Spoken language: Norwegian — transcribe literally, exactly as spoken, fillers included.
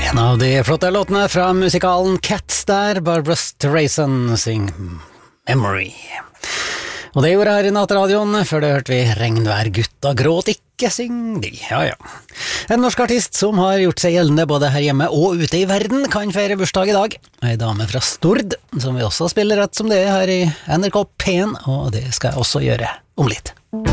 En av de flotte låtene fra musikalen Cats der, Barbra Streisand sing Memory. Og det gjorde her i nattradioen, før det hørte vi Regnvær gutta gråt ikke, syng de, ja ja. En norsk artist som har gjort seg gjeldende både her hjemme og ute i verden, kan feire bursdag i dag. En dame fra Stord, som vi også spiller rett som det er her i N R K P en, og det skal jeg også gjøre om litt.